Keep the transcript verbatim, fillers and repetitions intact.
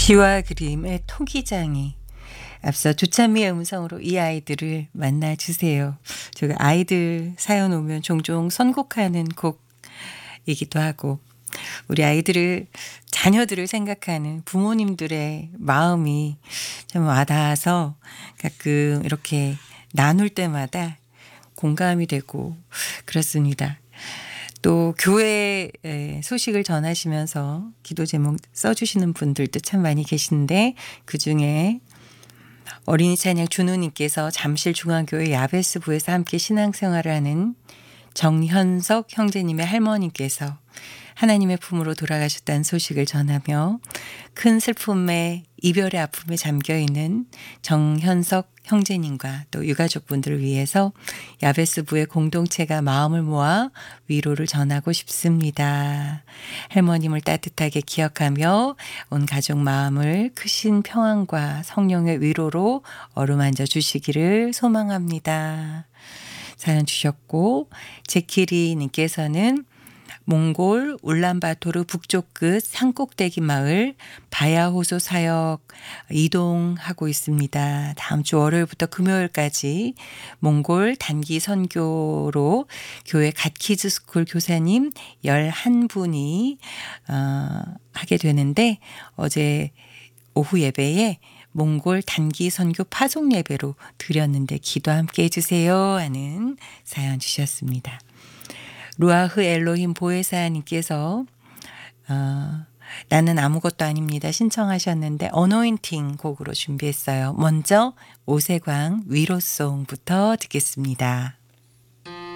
시와 그림의 토기장이 앞서 조찬미의 음성으로 이 아이들을 만나 주세요. 제가 아이들 사연 오면 종종 선곡하는 곡이기도 하고 우리 아이들을 자녀들을 생각하는 부모님들의 마음이 참 와닿아서 가끔 이렇게 나눌 때마다 공감이 되고 그렇습니다. 또 교회 소식을 전하시면서 기도 제목 써주시는 분들도 참 많이 계신데 그중에 어린이 찬양 준우님께서 잠실중앙교회 야베스부에서 함께 신앙생활을 하는 정현석 형제님의 할머니께서 하나님의 품으로 돌아가셨다는 소식을 전하며 큰 슬픔에 이별의 아픔에 잠겨있는 정현석 형제님과 또 유가족분들을 위해서 야베스부의 공동체가 마음을 모아 위로를 전하고 싶습니다. 할머님을 따뜻하게 기억하며 온 가족 마음을 크신 평안과 성령의 위로로 어루만져 주시기를 소망합니다. 사연 주셨고 제키리님께서는 몽골 울란바토르 북쪽 끝 산꼭대기 마을 바야호소 사역 이동하고 있습니다. 다음 주 월요일부터 금요일까지 몽골 단기 선교로 교회 갓키즈 스쿨 교사님 열한 분이 어, 하게 되는데 어제 오후 예배에 몽골 단기 선교 파송 예배로 드렸는데 기도 함께 해주세요 하는 사연 주셨습니다. 루아흐 엘로힘 보혜사님께서 어, 나는 아무것도 아닙니다 신청하셨는데 어노인팅 곡으로 준비했어요. 먼저 오세광 위로송부터 듣겠습니다.